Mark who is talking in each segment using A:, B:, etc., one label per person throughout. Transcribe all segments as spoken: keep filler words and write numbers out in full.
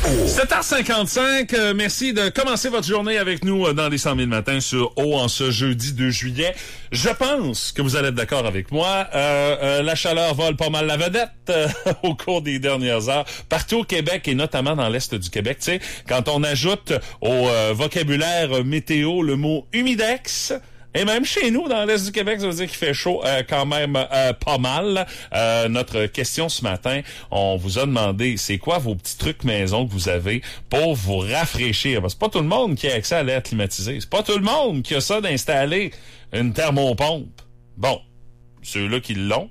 A: sept heures cinquante-cinq, euh, merci de commencer votre journée avec nous euh, dans les cent mille matins sur O en ce jeudi deux juillet. Je pense que vous allez être d'accord avec moi. Euh, euh, la chaleur vole pas mal la vedette euh, au cours des dernières heures. Partout au Québec et notamment dans l'Est du Québec. Tu sais, quand on ajoute au euh, vocabulaire météo le mot humidex... Et même chez nous, dans l'Est du Québec, ça veut dire qu'il fait chaud euh, quand même euh, pas mal. Euh, notre question ce matin, on vous a demandé, c'est quoi vos petits trucs maison que vous avez pour vous rafraîchir? Parce que c'est pas tout le monde qui a accès à l'air climatisé. C'est pas tout le monde qui a ça d'installer une thermopompe. Bon, ceux-là qui l'ont...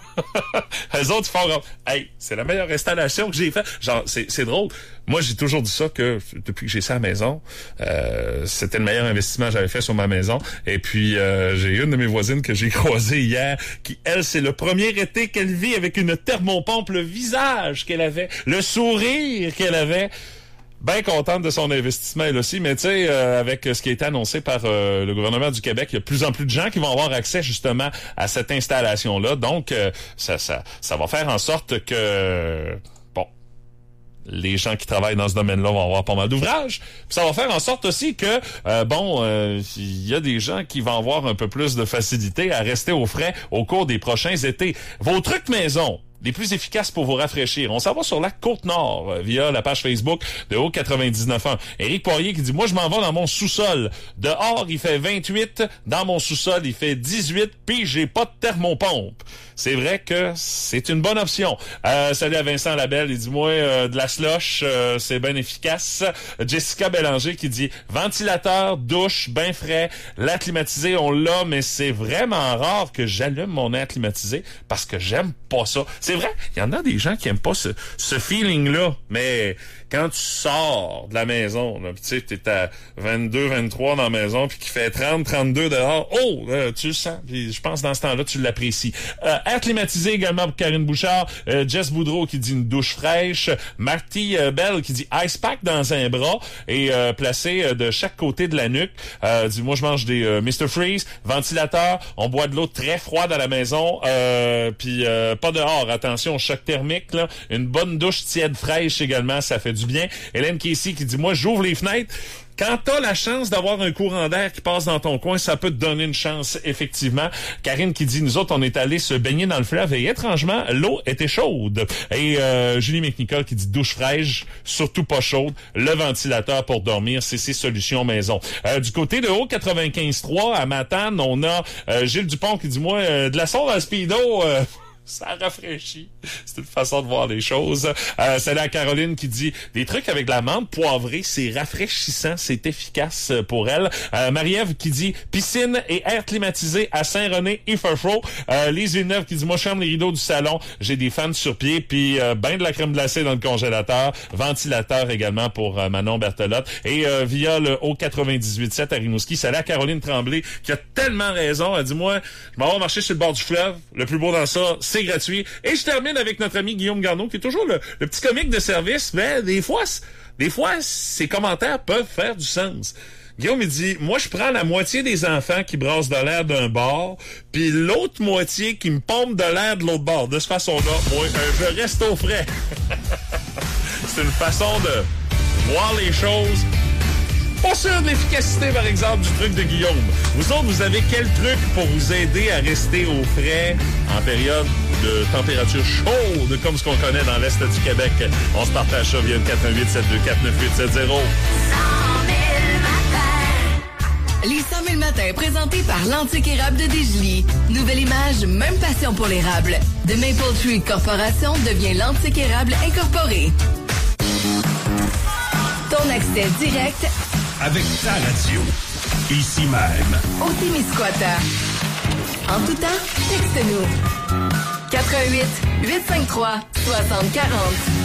A: Les autres font hey, c'est la meilleure installation que j'ai faite. Genre, c'est, c'est drôle. Moi, j'ai toujours dit ça que depuis que j'ai ça à la maison, euh, c'était le meilleur investissement que j'avais fait sur ma maison. Et puis, euh, j'ai une de mes voisines que j'ai croisée hier, qui, elle, c'est le premier été qu'elle vit avec une thermopompe, le visage qu'elle avait, le sourire qu'elle avait. Bien contente de son investissement, elle aussi, mais tu sais, euh, avec ce qui a été annoncé par euh, le gouvernement du Québec, il y a de plus en plus de gens qui vont avoir accès justement à cette installation-là. Donc, euh, ça, ça, ça va faire en sorte que, bon, les gens qui travaillent dans ce domaine-là vont avoir pas mal d'ouvrages. Puis ça va faire en sorte aussi que, euh, bon, euh, il y a des gens qui vont avoir un peu plus de facilité à rester au frais au cours des prochains étés. Vos trucs maison, les plus efficaces pour vous rafraîchir. On s'en va sur la Côte-Nord euh, via la page Facebook de O quatre-vingt-dix-neuf un. Éric Poirier qui dit « Moi, je m'en vais dans mon sous-sol. Dehors, il fait vingt-huit. Dans mon sous-sol, il fait dix-huit. Puis, j'ai pas de thermopompe. » C'est vrai que c'est une bonne option. Euh, salut à Vincent Labelle. Il dit « Moi, euh, de la slush, euh, c'est bien efficace. » Jessica Bélanger qui dit « Ventilateur, douche, bain frais. L'air climatisé, on l'a, mais c'est vraiment rare que j'allume mon air climatisé parce que j'aime pas ça. » C'est vrai, il y en a des gens qui aiment pas ce, ce feeling-là, mais quand tu sors de la maison, tu sais, t'es à vingt-deux, vingt-trois dans la maison, puis qu'il fait trente, trente-deux dehors, oh, là, tu le sens, puis je pense dans ce temps-là, tu l'apprécies. Euh, air climatisé également pour Karine Bouchard, euh, Jess Boudreau qui dit une douche fraîche, Marty euh, Bell qui dit ice pack dans un bras et euh, placé euh, de chaque côté de la nuque. Euh, dit, moi, je mange des euh, mister Freeze, ventilateur, on boit de l'eau très froide à la maison, euh, puis euh, pas dehors, attention au choc thermique, là. Une bonne douche tiède fraîche également, ça fait du bien. Hélène Casey qui dit, moi, j'ouvre les fenêtres. Quand t'as la chance d'avoir un courant d'air qui passe dans ton coin, ça peut te donner une chance, effectivement. Karine qui dit, nous autres, on est allés se baigner dans le fleuve et étrangement, l'eau était chaude. Et euh, Julie McNicol qui dit, douche fraîche, surtout pas chaude. Le ventilateur pour dormir, c'est ses solutions maison. Euh, du côté de O quatre-vingt-quinze trois, à Matane, on a euh, Gilles Dupont qui dit, moi, euh, de la sonde à speedo... Euh, ça rafraîchit. C'est une façon de voir les choses. Euh, c'est là Caroline qui dit des trucs avec de la menthe poivrée, c'est rafraîchissant, c'est efficace pour elle. Euh, Marie-Ève qui dit piscine et air climatisé à Saint-René et Furfro. Euh, Lise Villeneuve qui dit moi je ferme les rideaux du salon, j'ai des fans sur pied, puis euh, ben de la crème glacée dans le congélateur, ventilateur également pour euh, Manon Berthelotte. Et euh, via le O quatre-vingt-dix-huit sept à Rimouski, c'est là Caroline Tremblay qui a tellement raison. Elle dit moi je m'en vais marcher sur le bord du fleuve, le plus beau dans ça, c'est gratuit. Et je termine avec notre ami Guillaume Garneau, qui est toujours le, le petit comique de service, mais des fois, des fois, ses commentaires peuvent faire du sens. Guillaume, il dit, moi, je prends la moitié des enfants qui brassent de l'air d'un bord, puis l'autre moitié qui me pompe de l'air de l'autre bord. De cette façon-là, moi, euh, je reste au frais. C'est une façon de voir les choses. Pas sûr de l'efficacité, par exemple, du truc de Guillaume. Vous autres, vous avez quel truc pour vous aider à rester au frais en période de température chaude, comme ce qu'on connaît dans l'Est du Québec? On se partage ça via le quatre un huit sept deux quatre neuf huit sept zéro.
B: Les cent mille matins présentés par l'Antique Érable de Dégelys. Nouvelle image, même passion pour l'érable. The Maple Tree Corporation devient l'Antique Érable Incorporé. Ton accès direct
C: avec ta radio, ici même,
B: au Témiscouata. En tout temps, texte-nous. quatre un huit, huit cinq trois, soixante quarante.